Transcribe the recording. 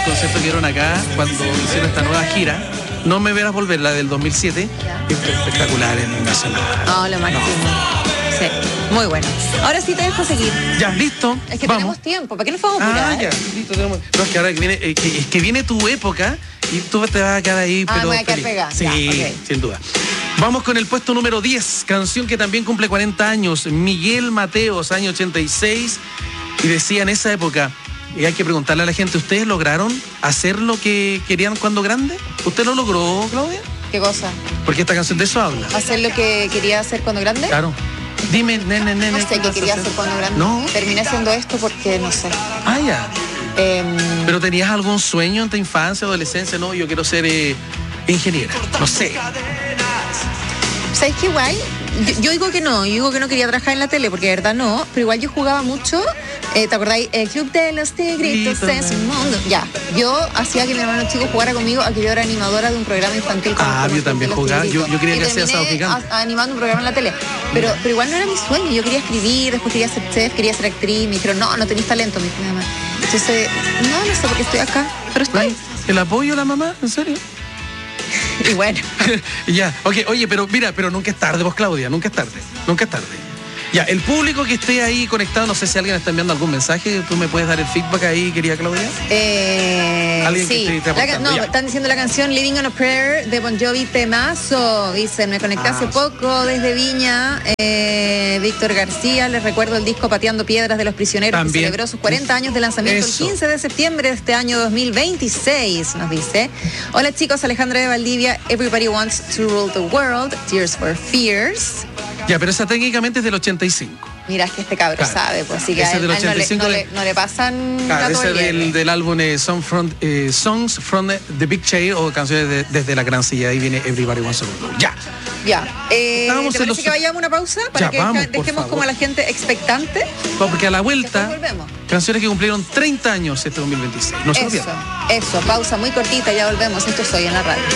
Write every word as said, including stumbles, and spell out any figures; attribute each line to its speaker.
Speaker 1: conciertos que dieron acá cuando hicieron esta nueva gira. No me verás volver, la del dos mil siete. Espectacular en el Nacional.
Speaker 2: No, lo máximo. No. Sí, muy bueno. Ahora sí te dejo seguir.
Speaker 1: Ya, listo.
Speaker 2: Es que
Speaker 1: vamos.
Speaker 2: Tenemos tiempo, ¿para qué nos vamos a apurar?
Speaker 1: Ah, ya, listo, tenemos. No, es que ahora que viene, eh, que, es que viene tu época y tú te vas a quedar ahí,
Speaker 2: ah,
Speaker 1: pero.
Speaker 2: me voy a quedar pegada.
Speaker 1: Sí,
Speaker 2: ya, okay.
Speaker 1: Sin duda. Vamos con el puesto número diez, canción que también cumple cuarenta años, Miguel Mateos, año ochenta y seis, y decía en esa época, y hay que preguntarle a la gente, ¿ustedes lograron hacer lo que querían cuando grande? ¿Usted lo logró, Claudia?
Speaker 2: ¿Qué cosa?
Speaker 1: Porque esta canción de eso habla.
Speaker 2: ¿Hacer lo que quería hacer cuando grande?
Speaker 1: Claro. Dime, nene, nene.
Speaker 2: No sé qué quería hacer cuando grande.
Speaker 1: No.
Speaker 2: Terminé haciendo esto porque no sé.
Speaker 1: Ah, ya.
Speaker 2: Eh,
Speaker 1: ¿Pero tenías algún sueño en tu infancia, adolescencia? No, yo quiero ser eh, ingeniera. No sé.
Speaker 2: ¿Sabes qué igual? Yo, yo digo que no, yo digo que no quería trabajar en la tele, porque de verdad no, pero igual yo jugaba mucho, eh, ¿te acordáis? El Club de los Tigritos es un mundo. Ya, yo hacía que mi hermano chico jugara conmigo a que yo era animadora de un programa infantil.
Speaker 1: Ah, yo también jugaba, yo, yo quería que hacía asado gigante.
Speaker 2: Animando un programa en la tele, pero, pero igual no era mi sueño, yo quería escribir, después quería ser chef, quería ser actriz, me dijeron, no, no tenés talento, me dijo mi mamá. Entonces, no, no sé por qué estoy acá, pero estoy.
Speaker 1: ¿El apoyo a la mamá? ¿En serio?
Speaker 2: Y bueno.
Speaker 1: Ya, ok, oye, pero mira, pero nunca es tarde, vos, Claudia, nunca es tarde, nunca es tarde. Ya, el público que esté ahí conectado, no sé si alguien está enviando algún mensaje, ¿tú me puedes dar el feedback ahí, querida Claudia?
Speaker 2: Eh,
Speaker 1: ¿Alguien
Speaker 2: sí,
Speaker 1: que esté aportando?
Speaker 2: No,
Speaker 1: ya.
Speaker 2: Están diciendo la canción Living on a Prayer de Bon Jovi, temazo. Dicen, me conecté ah, hace poco desde Viña. Eh, Víctor García, les recuerdo el disco Pateando Piedras de los Prisioneros, también, que celebró sus cuarenta años de lanzamiento Eso. el quince de septiembre de este año dos mil veintiséis, nos dice. Hola chicos, Alejandra de Valdivia, Everybody Wants to Rule the World, Tears for Fears.
Speaker 1: Ya, pero esa técnicamente es del ochenta y cinco.
Speaker 2: Mira, es que este cabro claro. sabe, pues así que
Speaker 1: ese
Speaker 2: a él,
Speaker 1: del ochenta y cinco
Speaker 2: no, le,
Speaker 1: de...
Speaker 2: no, le, no le pasan
Speaker 1: claro, ese del, del álbum eh, Song from, eh, Songs from the Big Chair o canciones de, desde la gran silla. Ahí viene Everybody Wants to Rule. Ya.
Speaker 2: Ya. Eh, ¿Te parece
Speaker 1: los...
Speaker 2: que vayamos a una pausa? Para
Speaker 1: ya,
Speaker 2: que
Speaker 1: vamos,
Speaker 2: dejemos como a la gente expectante.
Speaker 1: No, porque a la vuelta, canciones que cumplieron treinta años este dos mil veintiséis. No se
Speaker 2: Eso, eso. Pausa muy cortita, ya volvemos. Esto es Hoy en la Radio.